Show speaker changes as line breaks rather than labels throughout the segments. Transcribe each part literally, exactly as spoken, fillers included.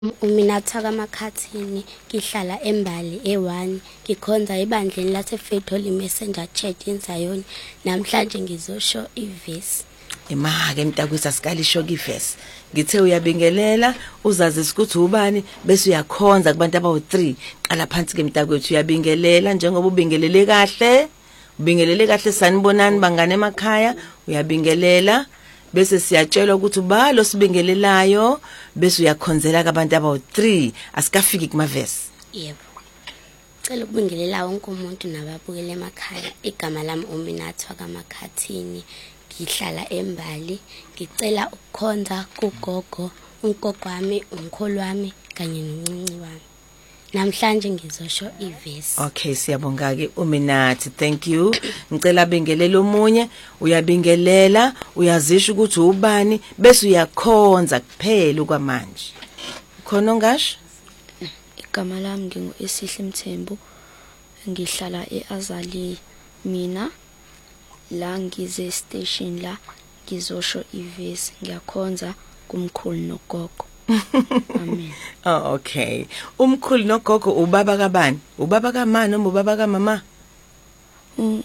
Uminatha kaMakhathini ngihlala eMbali e1 ngikhonza ebandleni lase Faith Holy Messenger Church in Zion namhlanje ngizosho ivesi
Imake mntakwethu asikalisho kivesi ngithe uyabingelela uzazi ukuthi ubani bese uyakhonza kubantu abawu three qala phansi ke mntakwethu uyabingelela njengoba ubingelele kahle ubingelele kahle sanibonani bangane emakhaya uyabingelela bese siyatshelwa ukuthi ubalo sibingelelayo bese uyakhonzela kabantu abawu three asikafiki kumavesi
yebo cela ukubingelela wonke umuntu nababukele emakhaya igama lami uMinathwa kaMakhathini ngihlala eMbali ngicela ukukhonza kugogo ugogo wami umkhulu wami kanye noncinci wami namhlanje ngizosho ivesi
okay siyabonga ke uMinathi thank you ngicela bingelela omunye uyabingelela uyazisha ukuthi ubani bese uyakhonza kuphela kwamanje khona ngasho
igama lami ngingu Esihle Mthembu ngihlala eAzali mina la ngize station la ngizosho ivesi ngiyakhonza kumkhulu nogogo amen
oh okay umkhulu nogogo ubaba kabani ubaba kamani noma ubaba kamama
um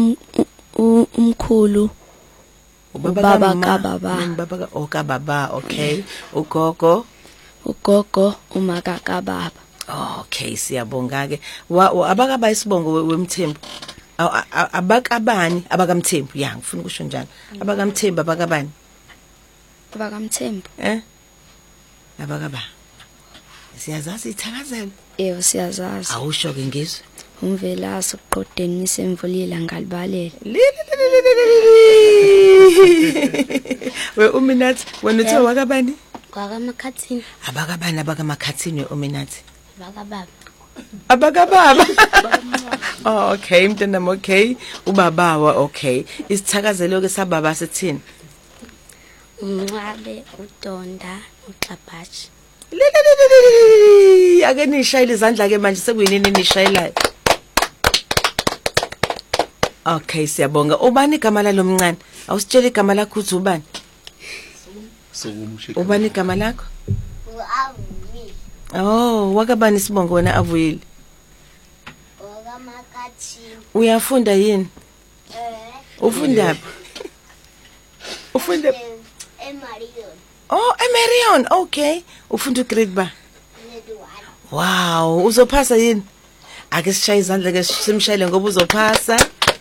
umkhulu ubaba kababa
ubaba ka okababa okay ugogo
ugogo umaka kababa
okay siyabonga ke abakaba isibongo wemthembu abakabani abakamthembu ya ngifuna ukusho njalo abakamthembu abakabani
abakamthembu
eh abakaba siyazazi ithakazelo
yebo siyazazi
awusho ke ngizwe
umvelaso uqodeni nisemvulile ngalibalela
we uMinathi wena uthe wakabani
kwakaMakhathini
abakabani abakaMakhathini uMinathi
abakababa
abakababa oh okay mntana okay ubabawa okay isithakazelo ke sababa sithini
uNcwabe uDonda uXabhashi
ake nishayile izandla ke manje sekuyini nishayelayo okay siyabonga ubani igama lalomncane awusitshela igama lakho uthi ubani ubani igama lakho
uAvuyile
oh wakabani isibongo wena Avuyile
wakaMakhathini
uyafunda yini
eh
ufunda ufunda
eMarion
oh eMarion okay ufunda grade ba
grade one
wow uzophasa yini ake sishaye izandla ke simshayele ngoba uzophasa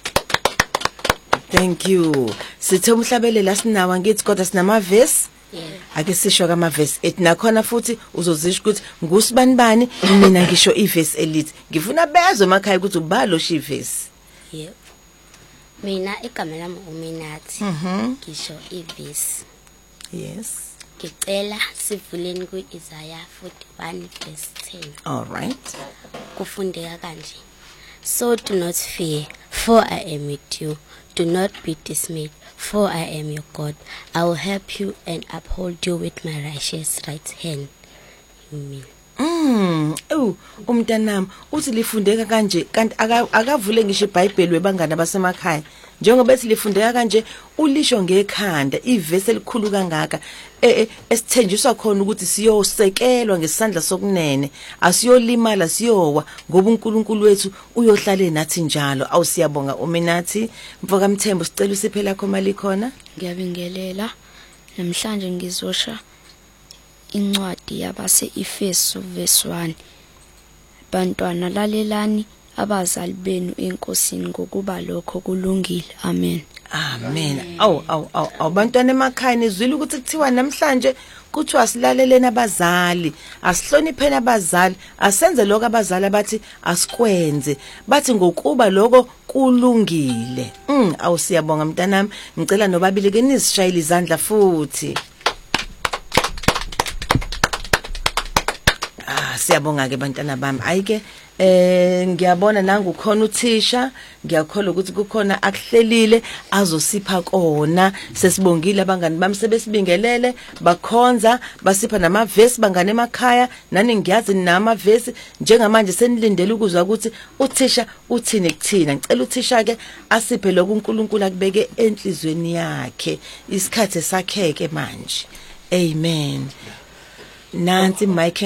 thank you sithe umhlabelelo asinawa ngithi kodwa sinamavesi ake sisho kamavesi ethi nakhona futhi uzozisho ukuthi ngusibani bani mina ngisho ivesi elite ngifuna bezwe emakhaya ukuthi ubalo shivesi
yebo mina igama lami uMinathi ngisho ivesi
yes
ngicela sivuleni kuIsaiah forty-one verse ten
all right
kufundeka kanje so do not fear for I am with you do not be dismayed for I am your God I will help you and uphold you with my righteous right hand amen
Mm, oh, umntanami uthi lifundeka kanje kanti akavule ngisho iBhayibheli webangana basemakhaya njengoba ethi lifundeka kanje ulisho ngekhanda ivesi elikhulu kangaka eh esithenjiswa khona ukuthi siyosekelwa ngesandla sokunene asiyolimala siyowa ngoba uNkulunkulu wethu uyohlale nathi njalo awusiyabonga uMinathi mfoka Mthembu sicela usiphe lakho mali khona
ngiyabingelela namhlanje ngizosha incwadi yabase Efeso verse one bantwana lalelani abazali benu enkosini ngokuba lokho kulungile amen
amen aw aw aw abantwana emakhaya nizwile ukuthi kuthiwa namhlanje kuthiwa asilaleleni abazali asihlonipheni abazali asenze lokho abazali abathi asikwenze bathi ngokuba lokho kulungile mm awusiyabonga mntanami ngicela nobabili ke nizishayile izandla futhi siyabonga ke bantwana bami ayike eh ngiyabona nangu khona uthisha ngiyakholwa ukuthi kukhona akuhlelile azosipha kona sesibongile abangani bami sebesibingelele bakhonza basipha namavesi bangane emakhaya nani ngiyazi namavesi njengamanje senilindele ukuzwa ukuthi uthisha uthini kuthina ngicela uthisha ke asiphe lokhu uNkulunkulu akubeke enhlizweni yakhe isikhathe sakheke manje amen nansi Mike